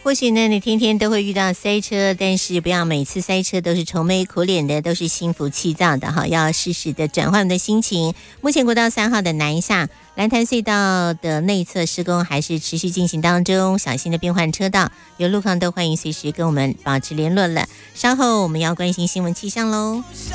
或许呢，你天天都会遇到塞车，但是不要每次塞车都是愁眉苦脸的，都是心浮气躁的哈，要适时的转换我们的心情。目前国道3号的南下蓝潭隧道的内侧施工还是持续进行当中，小心的变换车道，有路况都欢迎随时跟我们保持联络了。稍后我们要关心新闻气象喽。